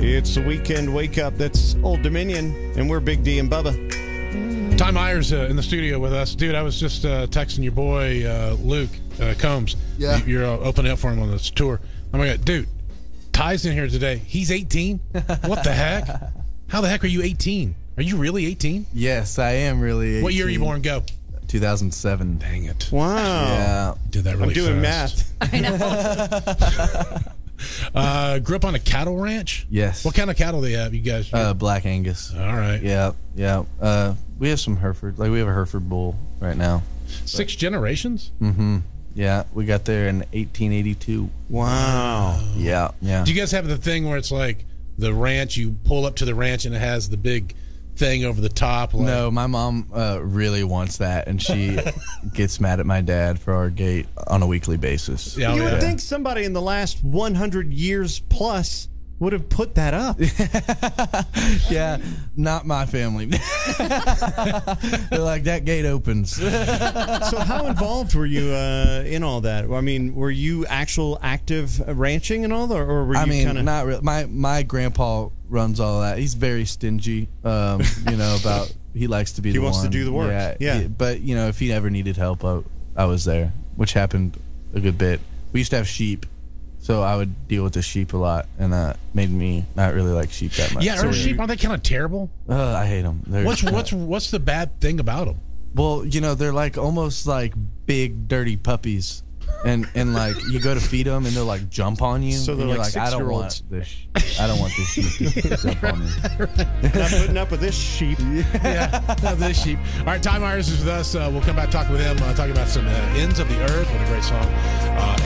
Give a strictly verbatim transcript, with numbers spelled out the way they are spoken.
It's the weekend wake up. That's Old Dominion, and we're Big D and Bubba. Ty Myers uh, in the studio with us. Dude, I was just uh, texting your boy, uh, Luke uh, Combs. Yeah. You- You're uh, opening up for him on this tour. Oh, my God. Dude, Ty's in here today. He's eighteen? What the heck? How the heck are you eighteen? Are you really eighteen? Yes, I am really eighteen. What year are you born? Go. two thousand seven. Dang it. Wow. Yeah. Did that really I'm doing fast. math. I know. Uh, grew up on a cattle ranch? Yes. What kind of cattle they have, you guys? Uh, Black Angus. All right. Yeah, yeah. Uh, we have some Hereford. Like, we have a Hereford bull right now. Six generations? Mm-hmm. Yeah, we got there in eighteen eighty-two. Wow. Yeah, yeah. Do you guys have the thing where it's like the ranch, you pull up to the ranch and it has the big thing over the top? Like, No, my mom uh, really wants that, and she gets mad at my dad for our gate on a weekly basis. Yeah, oh, you would yeah. think somebody in the last one hundred years plus would have put that up. Yeah, not my family. They're like, that gate opens. So how involved were you uh, in all that? I mean, were you actual active ranching and all that, or were you I mean, kind of... not really. My my grandpa runs all that. He's very stingy. Um, you know about he likes to be. He the wants to one. do the work. Yeah, Yeah. he- but you know, if he ever needed help, I, I was there, which happened a good bit. We used to have sheep, so I would deal with the sheep a lot, and that made me not really like sheep that much. Yeah, So are sheep, aren't they kind of terrible? Uh, I hate them. They're, What's what's what's the bad thing about them? well, you know, they're like almost like big dirty puppies. And and like you go to feed them and they'll like jump on you. So they're and you're like like, I don't six-year-olds. want this. I don't want this sheep to jump on me. not putting up with this sheep. Yeah, not this sheep. All right, Ty Myers is with us. Uh, we'll come back talk with him, uh, talking about some uh, ends of the earth. What a great song. Uh,